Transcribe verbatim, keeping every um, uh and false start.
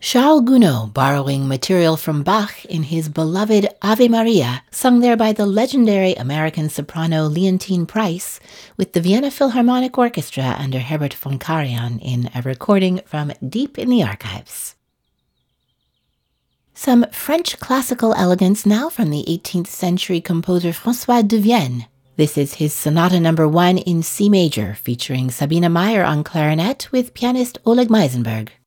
Charles Gounod borrowing material from Bach in his beloved Ave Maria, sung there by the legendary American soprano Leontine Price, with the Vienna Philharmonic Orchestra under Herbert von Karajan in a recording from deep in the archives. Some French classical elegance now from the eighteenth century composer François de Vienne. This is his Sonata Number One in C major, featuring Sabine Meyer on clarinet with pianist Oleg Meisenberg.